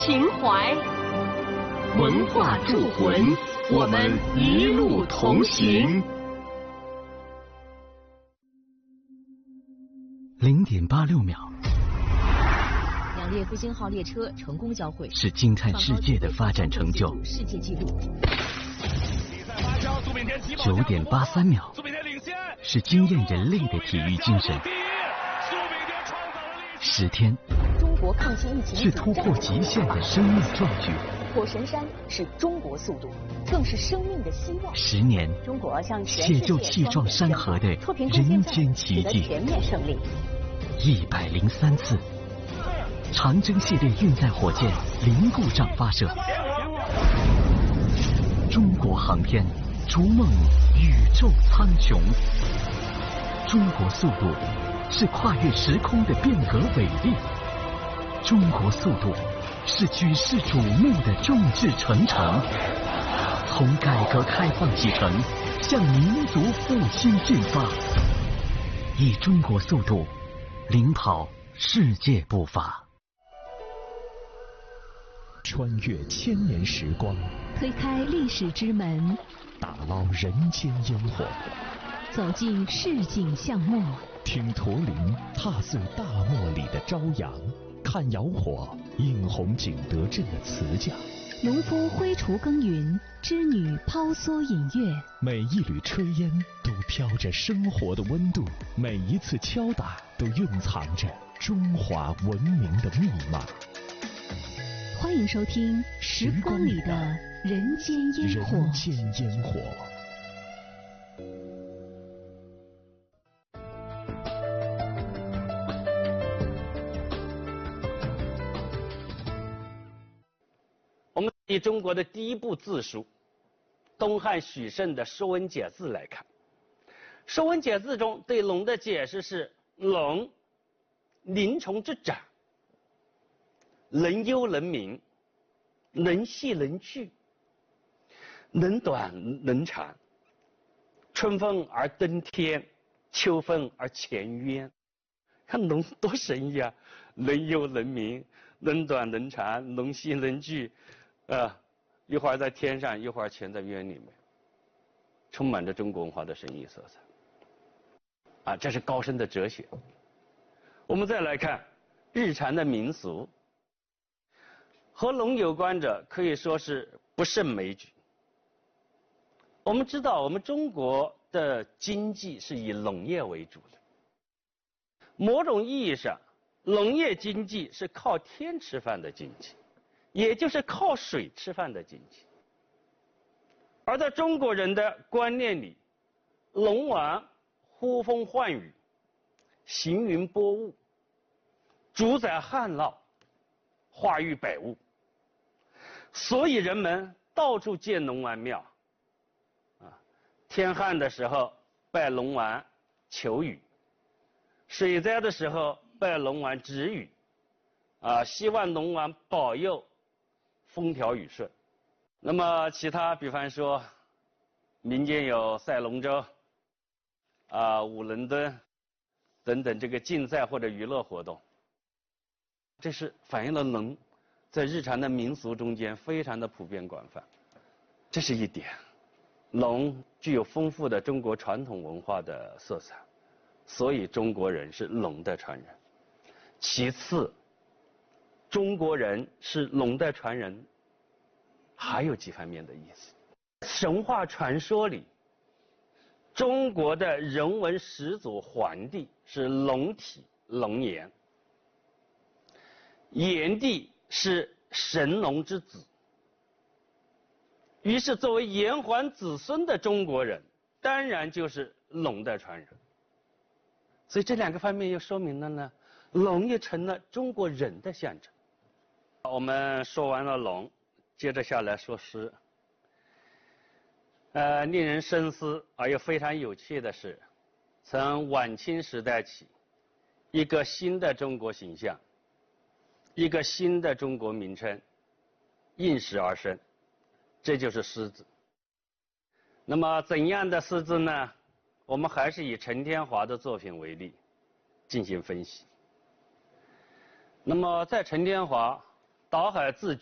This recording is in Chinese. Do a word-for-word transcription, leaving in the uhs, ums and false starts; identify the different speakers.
Speaker 1: 情怀，文化铸魂，我们一路同行。
Speaker 2: 零点八六秒，
Speaker 3: 两列复兴号列车成功交汇，
Speaker 2: 是惊叹世界的发展成就。
Speaker 3: 世界纪录。
Speaker 2: 九点八三秒，是惊艳人类的体育精神。十天，
Speaker 3: 中国抗击疫情
Speaker 2: 是突破极限的生命壮举。
Speaker 3: 火神山是中国速度，更是生命的希望。
Speaker 2: 十年，
Speaker 3: 中国向全世界
Speaker 2: 写就气壮山河的人间奇迹。
Speaker 3: 全面胜利。
Speaker 2: 一百零三次，长征系列运载火箭零故障发射。中国航天逐梦宇宙苍穹。中国速度是跨越时空的变革伟力。中国速度是举世瞩目的众志成城。从改革开放启程，向民族复兴进发，以中国速度领跑世界步伐。
Speaker 4: 穿越千年时光，
Speaker 5: 推开历史之门，
Speaker 4: 打捞人间烟火，
Speaker 5: 走进市井巷陌，
Speaker 4: 听驼铃踏碎大漠里的朝阳，看窑火映红景德镇的瓷匠，
Speaker 5: 农夫挥锄耕耘，织女抛梭引月，
Speaker 4: 每一缕炊烟都飘着生活的温度，每一次敲打都蕴藏着中华文明的密码。
Speaker 5: 欢迎收听《时光里的人间烟火》。
Speaker 4: 人间烟火。
Speaker 6: 我们以中国的第一部字书东汉许慎的《说文解字》来看，《说文解字》中对龙的解释是：龙，鳞虫之长，能幽能明，能细能聚，能短能长，春风而登天，秋风而潜渊。看龙多神异啊！能幽能明，能短能长，能细能聚，啊，一会儿在天上，一会儿潜在渊里面，充满着中国文化的神异色彩。啊，这是高深的哲学。我们再来看日常的民俗，和龙有关者可以说是不胜枚举。我们知道，我们中国的经济是以农业为主的，某种意义上，农业经济是靠天吃饭的经济，也就是靠水吃饭的经济。而在中国人的观念里，龙王呼风唤雨，行云播雾，主宰旱涝，化育百物，所以人们到处建龙王庙。啊，天旱的时候拜龙王求雨，水灾的时候拜龙王止雨，啊，希望龙王保佑风调雨顺。那么其他，比方说民间有赛龙舟、啊舞龙灯等等这个竞赛或者娱乐活动，这是反映了龙在日常的民俗中间非常的普遍广泛。这是一点，龙具有丰富的中国传统文化的色彩，所以中国人是龙的传人。其次，中国人是龙的传人，还有几方面的意思。神话传说里，中国的人文始祖黄帝是龙体龙颜，炎帝是神龙之子。于是作为炎黄子孙的中国人，当然就是龙的传人。所以这两个方面又说明了呢，龙也成了中国人的象征。我们说完了龙，接着下来说诗。呃，令人深思而又非常有趣的是，从晚清时代起，一个新的中国形象，一个新的中国名称应时而生，这就是诗字。那么怎样的诗字呢？我们还是以陈天华的作品为例进行分析。那么在陈天华岛海自